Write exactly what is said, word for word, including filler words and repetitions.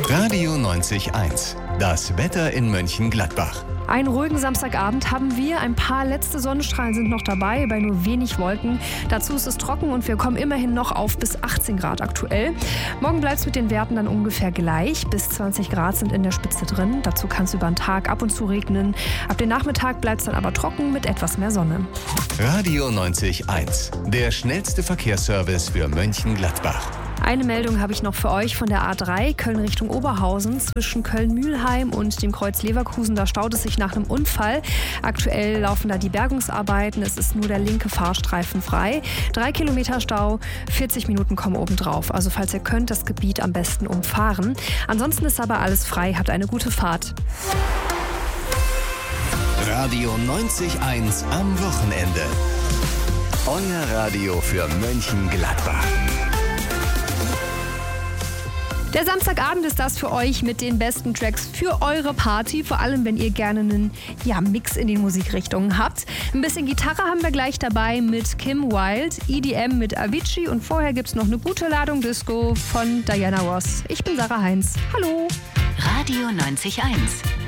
Radio neunzig Komma eins. Das Wetter in Mönchengladbach. Einen ruhigen Samstagabend haben wir. Ein paar letzte Sonnenstrahlen sind noch dabei, bei nur wenig Wolken. Dazu ist es trocken und wir kommen immerhin noch auf bis achtzehn Grad aktuell. Morgen bleibt es mit den Werten dann ungefähr gleich. Bis zwanzig Grad sind in der Spitze drin. Dazu kann es über den Tag ab und zu regnen. Ab dem Nachmittag bleibt es dann aber trocken mit etwas mehr Sonne. Radio neunzig Komma eins. Der schnellste Verkehrsservice für Mönchengladbach. Eine Meldung habe ich noch für euch von der A drei, Köln Richtung Oberhausen. Zwischen Köln-Mühlheim und dem Kreuz Leverkusen, da staut es sich nach einem Unfall. Aktuell laufen da die Bergungsarbeiten. Es ist nur der linke Fahrstreifen frei. Drei Kilometer Stau, vierzig Minuten kommen obendrauf. Also falls ihr könnt, das Gebiet am besten umfahren. Ansonsten ist aber alles frei. Habt eine gute Fahrt. Radio neunzig Komma eins am Wochenende. Euer Radio für Mönchengladbach. Der Samstagabend ist das für euch mit den besten Tracks für eure Party. Vor allem, wenn ihr gerne einen ja, Mix in den Musikrichtungen habt. Ein bisschen Gitarre haben wir gleich dabei mit Kim Wilde, E D M mit Avicii und vorher gibt es noch eine gute Ladung Disco von Diana Ross. Ich bin Sarah Heinz. Hallo. Radio neunzig Komma eins.